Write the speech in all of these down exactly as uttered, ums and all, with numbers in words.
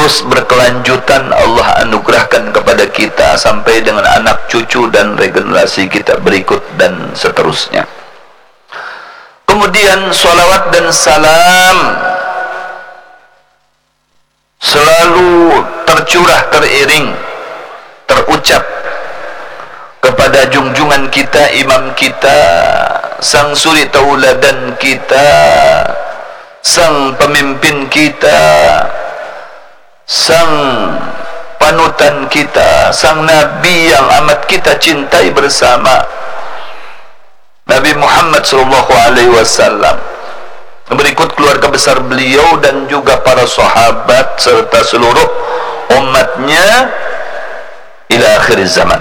terus berkelanjutan Allah anugerahkan kepada kita sampai dengan anak cucu dan regenerasi kita berikut dan seterusnya. Kemudian salawat dan salam selalu tercurah, teriring, terucap kepada junjungan kita, imam kita, sang suri tauladan kita, sang pemimpin kita, sang panutan kita, sang nabi yang amat kita cintai bersama, Nabi Muhammad sallallahu alaihi wasallam. Berikut keluarga besar beliau dan juga para sahabat serta seluruh umatnya ila akhir zaman.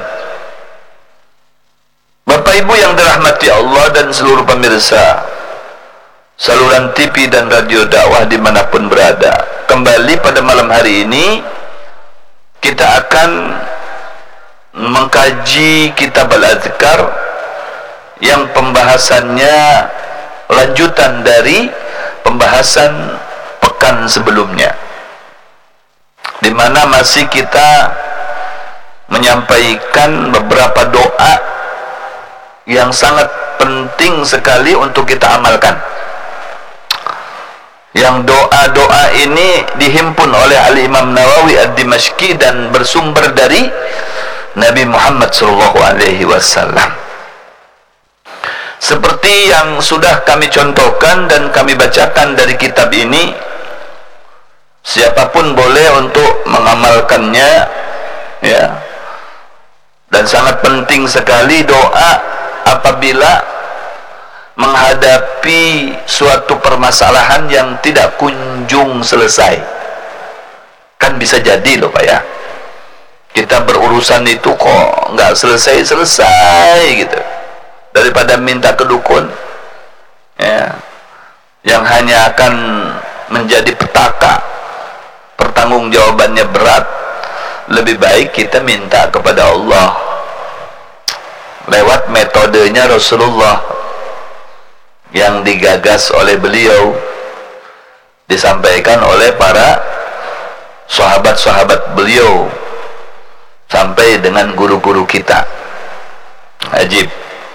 Bapak Ibu yang dirahmati Allah dan seluruh pemirsa saluran T V dan radio dakwah dimanapun berada, kembali pada malam hari ini kita akan mengkaji kitab Al-Adhkar yang pembahasannya lanjutan dari pembahasan pekan sebelumnya, di mana masih kita menyampaikan beberapa doa yang sangat penting sekali untuk kita amalkan. Yang doa-doa ini dihimpun oleh Al-Imam Nawawi Ad-Dimashqi dan bersumber dari Nabi Muhammad sallallahu alaihi wasallam. Seperti yang sudah kami contohkan dan kami bacakan dari kitab ini, siapapun boleh untuk mengamalkannya, ya. Dan sangat penting sekali doa apabila menghadapi suatu permasalahan yang tidak kunjung selesai. Kan bisa jadi loh Pak ya, kita berurusan itu kok nggak selesai-selesai gitu, daripada minta ke dukun, ya, yang hanya akan menjadi petaka, pertanggungjawabannya berat. Lebih baik kita minta kepada Allah lewat metodenya Rasulullah yang digagas oleh beliau, disampaikan oleh para sahabat-sahabat beliau sampai dengan guru-guru kita. Ajib.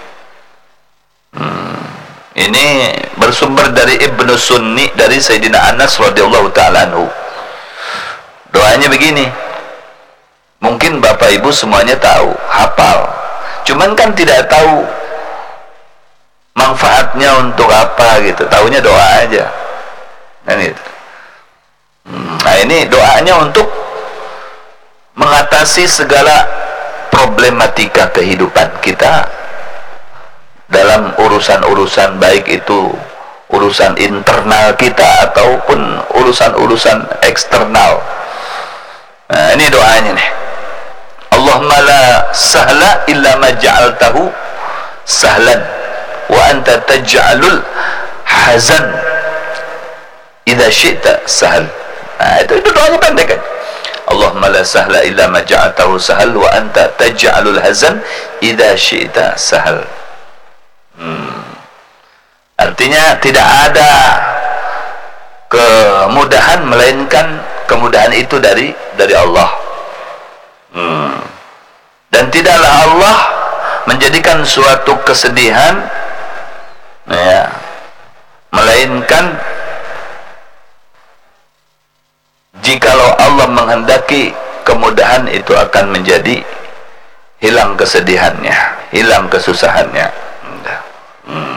Hmm. Ini bersumber dari Ibnu Sunni dari Sayyidina Anas radhiyallahu ta'ala anhu. Doanya begini, mungkin Bapak Ibu semuanya tahu, hafal, cuman kan tidak tahu manfaatnya untuk apa gitu, taunya doa aja kan gitu. Nah ini doanya untuk mengatasi segala problematika kehidupan kita dalam urusan-urusan, baik itu urusan internal kita ataupun urusan-urusan eksternal. Nah ini doanya nih, Allahumma la sahla illa ma ja'altahu sahlan wa anta taj'alul hazan idza syi'ta sahal. Nah, itu, itu doanya pendek kan. Allahumma la sahla illa ma ja'altahu sahal wa anta taj'alul hazan idza syi'ta sahal. Hmm. Artinya tidak ada kemudahan melainkan kemudahan itu dari dari Allah. Hmm. Dan tidaklah Allah menjadikan suatu kesedihan, ya, melainkan jikalau Allah menghendaki kemudahan itu akan menjadi hilang kesedihannya, hilang kesusahannya. Hmm.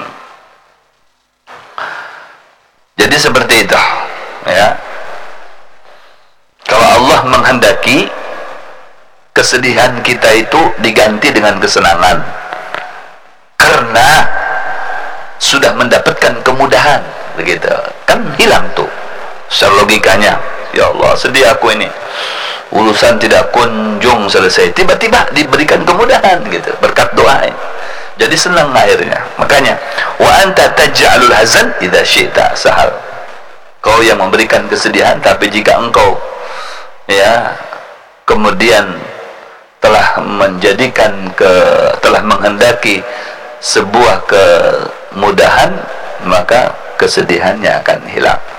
Jadi seperti itu, ya. Kalau Allah menghendaki kesedihan kita itu diganti dengan kesenangan karena sudah mendapatkan kemudahan, begitu kan, hilang tuh secara logikanya. Ya Allah, sedih aku ini, urusan tidak kunjung selesai, tiba-tiba diberikan kemudahan gitu berkat doa ini. Jadi senang akhirnya. Makanya wa anta taj'alul hazan idza syi'ta sahal. Kau yang memberikan kesedihan, tapi jika engkau, ya, kemudian telah menjadikan ke telah menghendaki sebuah kemudahan, maka kesedihannya akan hilang.